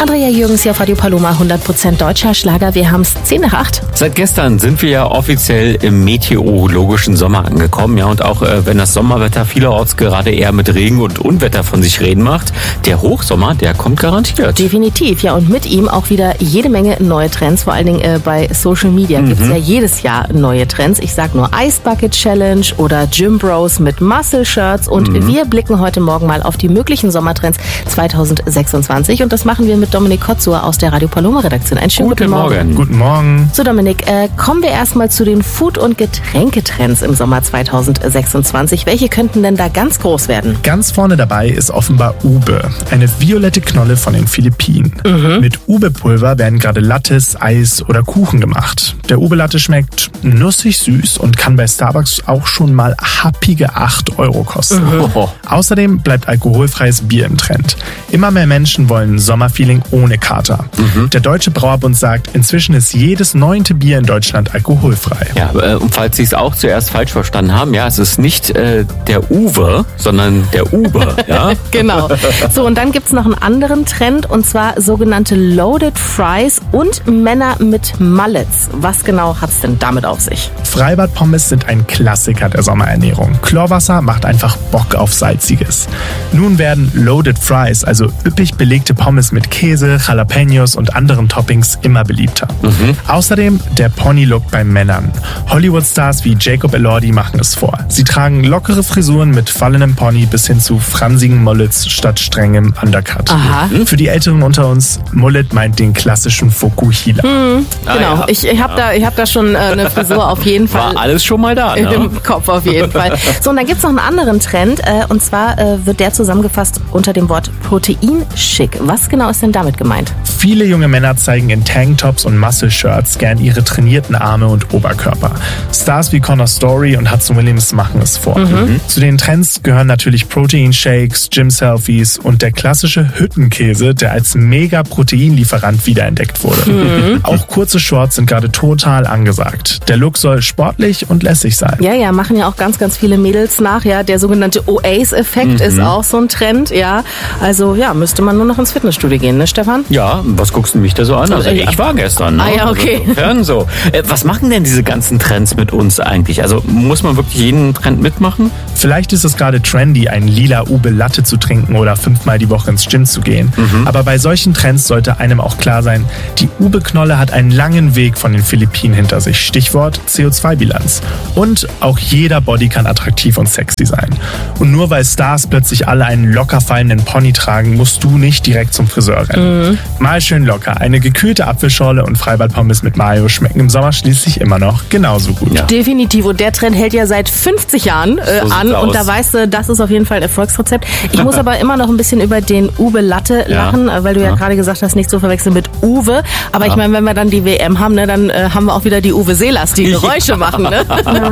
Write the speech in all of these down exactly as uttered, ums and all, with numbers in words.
Andrea Jürgens hier auf Radio Paloma, hundert Prozent deutscher Schlager. Wir haben es zehn nach acht. Seit gestern sind wir ja offiziell im meteorologischen Sommer angekommen. Ja, und auch äh, wenn das Sommerwetter vielerorts gerade eher mit Regen und Unwetter von sich reden macht, der Hochsommer, der kommt garantiert. Definitiv, ja, und mit ihm auch wieder jede Menge neue Trends. Vor allen Dingen äh, bei Social Media mhm. gibt es ja jedes Jahr neue Trends. Ich sag nur Ice Bucket Challenge oder Gym Bros mit Muscle Shirts. Und mhm. wir blicken heute Morgen mal auf die möglichen Sommertrends zweitausendsechsundzwanzig. Und das machen wir mit Dominik Kotzur aus der Radio Paloma Redaktion. Einen schönen guten, guten Morgen. Morgen. Guten Morgen. So Dominik, äh, kommen wir erstmal zu den Food- und Getränketrends im Sommer zweitausendsechsundzwanzig. Welche könnten denn da ganz groß werden? Ganz vorne dabei ist offenbar Ube, eine violette Knolle von den Philippinen. Mhm. Mit Ube-Pulver werden gerade Lattes, Eis oder Kuchen gemacht. Der Ube-Latte schmeckt nussig süß und kann bei Starbucks auch schon mal happige acht Euro kosten. Mhm. Außerdem bleibt alkoholfreies Bier im Trend. Immer mehr Menschen wollen Sommerfeeling ohne Kater. Mhm. Der Deutsche Brauerbund sagt, inzwischen ist jedes neunte Bier in Deutschland alkoholfrei. Ja, und falls Sie es auch zuerst falsch verstanden haben, ja, es ist nicht äh, der Uwe, sondern der Ube. Ja? Genau. So, und dann gibt es noch einen anderen Trend, und zwar sogenannte Loaded Fries und Männer mit Mullets. Was genau hat es denn damit auf sich? Freibad-Pommes sind ein Klassiker der Sommerernährung. Chlorwasser macht einfach Bock auf Salziges. Nun werden Loaded Fries, also üppig belegte Pommes mit Käse, Jalapenos und anderen Toppings, immer beliebter. Mhm. Außerdem der Pony-Look bei Männern. Hollywood-Stars wie Jacob Elordi machen es vor. Sie tragen lockere Frisuren mit fallenem Pony bis hin zu fransigen Mullets statt strengem Undercut. Aha. Für die Älteren unter uns, Mullet meint den klassischen Fukuhila. Mhm. Ah, genau, ja. ich, ich habe da, ich hab da schon äh, eine Frisur auf jeden Fall. War alles schon mal da, ne? Im Kopf auf jeden Fall. So, und dann gibt es noch einen anderen Trend, äh, und zwar äh, wird der zusammengefasst unter dem Wort Protein-Schick. Was genau ist denn damit gemeint? Viele junge Männer zeigen in Tanktops und Muscle-Shirts gern ihre trainierten Arme und Oberkörper. Stars wie Connor Story und Hudson Williams machen es vor. Mhm. Zu den Trends gehören natürlich Protein-Shakes, Gym-Selfies und der klassische Hüttenkäse, der als Mega-Proteinlieferant wiederentdeckt wurde. Mhm. Auch kurze Shorts sind gerade total angesagt. Der Look soll sportlich und lässig sein. Ja, ja, machen ja auch ganz, ganz viele Mädels nach. Ja, der sogenannte Oasis-Effekt mhm. ist auch so ein Trend. Ja, also ja, müsste man nur noch ins Fitnessstudio gehen, ne, Stefan? Ja, was guckst du mich da so an? Also ich war gestern. Ne? Ah ja, okay. Also, so. Äh, was machen denn diese ganzen Trends mit uns eigentlich? Also muss man wirklich jeden Trend mitmachen? Vielleicht ist es gerade trendy, einen lila Ube-Latte zu trinken oder fünfmal die Woche ins Gym zu gehen. Mhm. Aber bei solchen Trends sollte einem auch klar sein, die Ube-Knolle hat einen langen Weg von den Philippinen hinter sich. Stichwort C O zwei Bilanz. Und auch jeder Body kann attraktiv und sexy sein. Und nur weil Stars plötzlich alle einen locker fallenden Pony tragen, musst du nicht direkt zum Friseur rennen. Mhm. Mal schön locker. Eine gekühlte Apfelschorle und Freibad-Pommes mit Mayo schmecken im Sommer schließlich immer noch genauso gut. Ja. Definitiv. Und der Trend hält ja seit fünfzig Jahren äh, so an. Und da weißt du, das ist auf jeden Fall ein Erfolgsrezept. Ich muss aber immer noch ein bisschen über den Uwe Latte lachen, ja. weil du ja, ja gerade gesagt hast, nicht zu verwechseln mit Uwe. Aber ja. ich meine, wenn wir dann die W M haben, ne, dann äh, haben wir auch wieder die Uwe Seelers, die Geräusche ja. machen. Ne?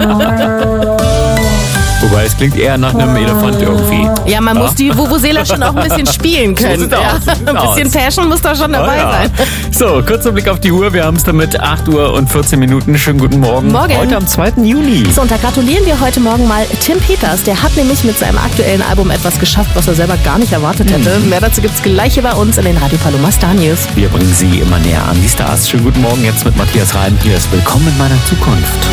Wobei, es klingt eher nach einem Elefant irgendwie. Ja, man ja? muss die Vuvuzela schon auch ein bisschen spielen können. So ja. aus, ein bisschen Passion muss da schon dabei oh, ja. sein. So, kurzer Blick auf die Uhr. Wir haben es damit acht Uhr und vierzehn Minuten. Schönen guten Morgen. Morgen. Heute am zweiten Juni. So, und da gratulieren wir heute Morgen mal Tim Peters. Der hat nämlich mit seinem aktuellen Album etwas geschafft, was er selber gar nicht erwartet hätte. Mhm. Mehr dazu gibt's gleich hier bei uns in den Radio Paloma Star News. Wir bringen Sie immer näher an die Stars. Schönen guten Morgen jetzt mit Matthias Reim. Hier ist Willkommen in meiner Zukunft.